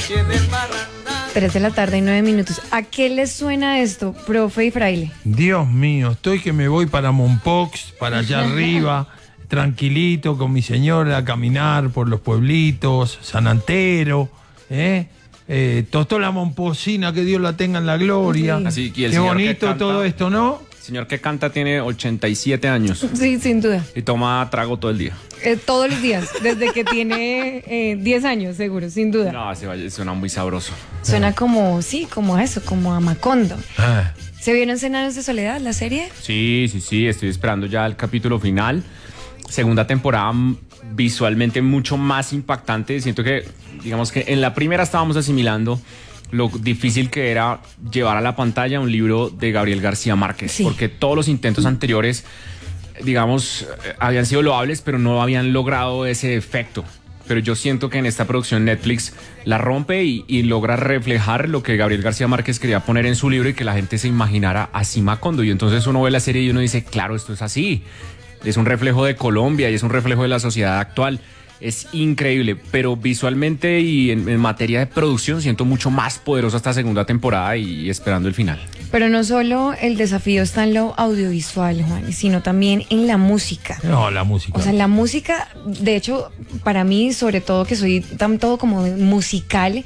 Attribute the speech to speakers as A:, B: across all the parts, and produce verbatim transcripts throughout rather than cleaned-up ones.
A: Tres de la tarde y nueve minutos. ¿A qué les suena esto, profe y fraile?
B: Dios mío, estoy que me voy para Mompox, para allá arriba, tranquilito con mi señora a caminar por los pueblitos, San Antero, ¿eh? Eh, Tostó la Momposina, que Dios la tenga en la gloria.
A: Sí.
C: Así, y el
B: Qué
C: señor
B: bonito
C: que canta,
B: todo esto, ¿no?
C: El señor que canta tiene ochenta y siete años
A: Sí, sin duda.
C: y toma trago todo el día.
A: Eh, todos los días, desde que tiene eh, diez años, seguro, sin duda.
C: No, se vaya, suena muy sabroso.
A: Suena como, sí, como a eso, como a Macondo.
B: Ah,
A: ¿Se vieron Cien años de soledad, la serie?
C: Sí, sí, sí, estoy esperando ya el capítulo final. Segunda temporada m- visualmente mucho más impactante. Siento que, digamos que en la primera estábamos asimilando lo difícil que era llevar a la pantalla un libro de Gabriel García Márquez.
A: Sí.
C: Porque todos los intentos anteriores, digamos, eh, habían sido loables, pero no habían logrado ese efecto. Pero yo siento que en esta producción Netflix la rompe y, y logra reflejar lo que Gabriel García Márquez quería poner en su libro y que la gente se imaginara así Macondo. Y entonces uno ve la serie y uno dice, claro, esto es así. Es un reflejo de Colombia y es un reflejo de la sociedad actual. Es increíble, pero visualmente y en, en materia de producción siento mucho más poderosa esta segunda temporada y esperando el final.
A: Pero no solo el desafío está en lo audiovisual, Juan, sino también en la música.
B: no, la música.
A: O sea, la música, de hecho, para mí, sobre todo que soy tan todo como musical,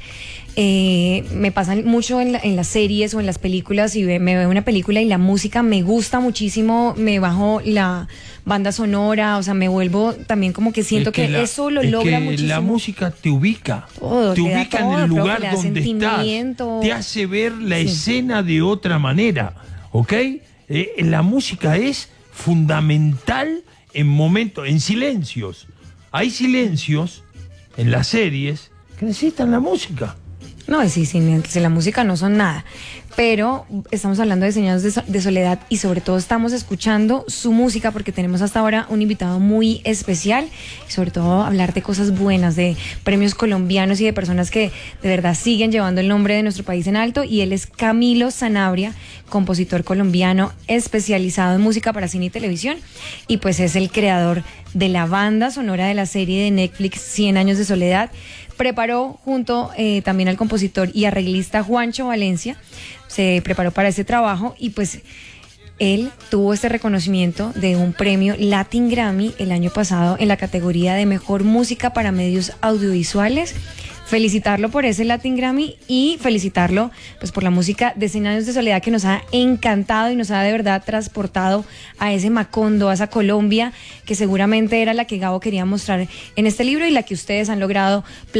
A: eh, me pasa mucho en, la- en las series o en las películas y ve- me veo una película y la música me gusta muchísimo, me bajo la banda sonora, o sea, me vuelvo también como que siento
B: Es
A: que,
B: la-
A: eso lo
B: es
A: logra
B: que
A: muchísimo.
B: la música te ubica.
A: Todo,
B: te
A: te da
B: ubica
A: todo,
B: en el
A: creo que
B: lugar
A: le da
B: donde
A: sentimiento.
B: estás. Te hace ver la
A: Sí.
B: escena de otra manera. ¿Ok? Eh, la música es fundamental en momentos, en silencios. Hay silencios en las series que necesitan la música.
A: No, sí, sí, sí, la música no son nada. Pero estamos hablando de Señales de, So- de Soledad y sobre todo estamos escuchando su música porque tenemos hasta ahora un invitado muy especial y sobre todo hablar de cosas buenas, de premios colombianos y de personas que de verdad siguen llevando el nombre de nuestro país en alto, y él es Camilo Sanabria, compositor colombiano especializado en música para cine y televisión, y pues es el creador de la banda sonora de la serie de Netflix Cien años de soledad. Preparó junto eh, también al compositor y arreglista Juancho Valencia, se preparó para este trabajo y pues él tuvo este reconocimiento de un premio Latin Grammy el año pasado en la categoría de Mejor Música para Medios Audiovisuales. Felicitarlo por ese Latin Grammy y felicitarlo pues por la música de Cien años de soledad, que nos ha encantado y nos ha de verdad transportado a ese Macondo, a esa Colombia que seguramente era la que Gabo quería mostrar en este libro y la que ustedes han logrado